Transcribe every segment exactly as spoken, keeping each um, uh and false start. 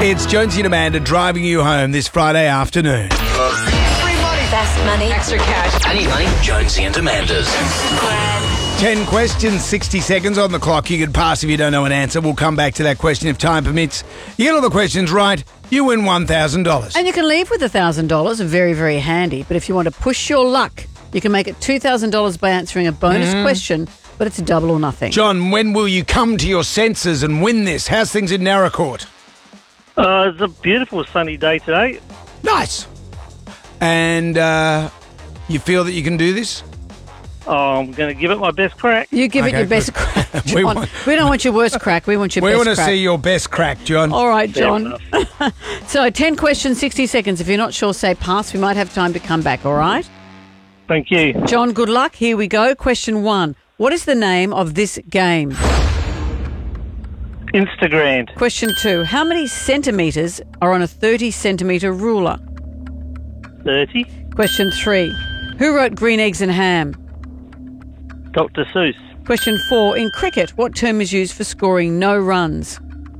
It's Jonesy and Amanda driving you home this Friday afternoon. Free money. Fast money. Extra cash. I need money. Jonesy and Amanda's. Ten questions, sixty seconds on the clock. You can pass if you don't know an answer. We'll come back to that question if time permits. You get all the questions right, you win one thousand dollars. And you can leave with one thousand dollars, very, very handy. But if you want to push your luck, you can make it two thousand dollars by answering a bonus Mm-hmm. question, but it's a double or nothing. John, when will you come to your senses and win this? How's things in Narracourt? Uh, it's a beautiful sunny day today. Nice. And uh, you feel that you can do this? Oh, I'm going to give it my best crack. You give Okay, it your best good. crack, We John. want- We don't want your worst crack. We want your We best want to crack. see your best crack, John. All right, Fair John. enough. So ten questions, sixty seconds. If you're not sure, say pass. We might have time to come back, all right? Thank you. John, good luck. Here we go. Question one. What is the name of this game? Instagram. Question two. How many centimetres are on a thirty centimetre ruler? thirty. Question three. Who wrote Green Eggs and Ham? Doctor Seuss. Question four. In cricket, what term is used for scoring no runs?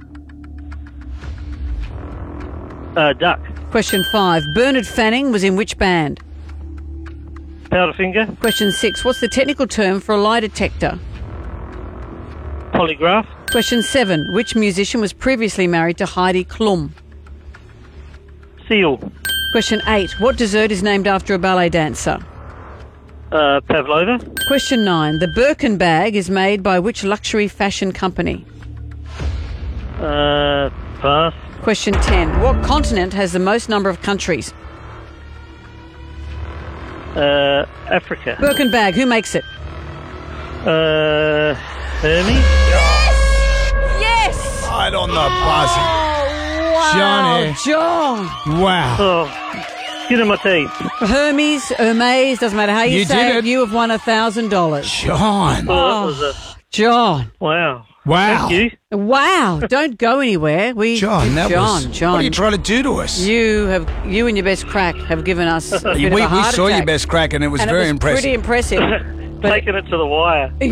Uh, duck. Question five. Bernard Fanning was in which band? Powderfinger. Question six. What's the technical term for a lie detector? Polygraph. Question seven. Which musician was previously married to Heidi Klum? Seal. Question eight. What dessert is named after a ballet dancer? Uh, Pavlova. Question nine. The Birkin bag is made by which luxury fashion company? Uh, pass. Question ten. What continent has the most number of countries? Uh, Africa. Birkin bag. Who makes it? Uh, Hermes. Yes! Right on the buzzer. Wow, Johnny. John. Wow. Oh, get in my teeth. Hermes, Hermes, doesn't matter how you, You say did it, it. you have won one thousand dollars. John. Oh, that was a John. wow. Wow. Thank you. Wow, don't go anywhere. We, John, that John, was... John. What are you trying to do to us? You have, you and your best crack have given us a bit we of a we heart saw attack. your best crack and it was and very it was impressive. pretty impressive. But Taking it to the wire.